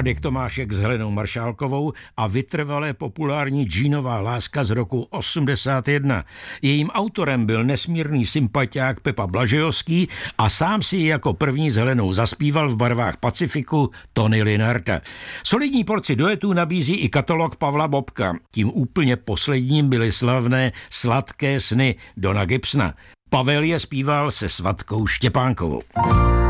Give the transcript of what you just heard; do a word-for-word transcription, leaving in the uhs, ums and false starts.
Radek Tomášek s Helenou Maršálkovou a vytrvalé populární džínová láska z roku osmdesát jedna. Jejím autorem byl nesmírný sympatiák Pepa Blažejovský a sám si ji jako první s Helenou zaspíval v barvách Pacifiku Tony Linharta. Solidní porci duetů nabízí i katalog Pavla Bobka. Tím úplně posledním byly slavné Sladké sny Dona Gibsona. Pavel je zpíval se Svatkou Štěpánkovou.